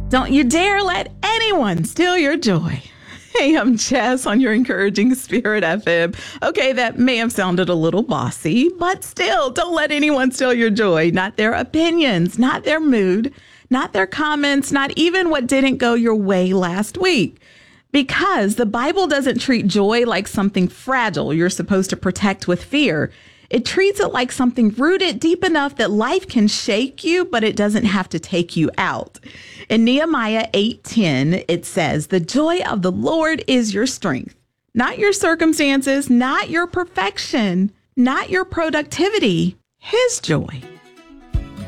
Don't you dare let anyone steal your joy. Hey, I'm Jess on your Encouraging Spirit FM. Okay, that may have sounded a little bossy, but still, don't let anyone steal your joy. Not their opinions, not their mood, not their comments, not even what didn't go your way last week. Because the Bible doesn't treat joy like something fragile you're supposed to protect with fear. It treats it like something rooted deep enough that life can shake you, but it doesn't have to take you out. In Nehemiah 8:10, it says, "The joy of the Lord is your strength." Not your circumstances, not your perfection, not your productivity, His joy.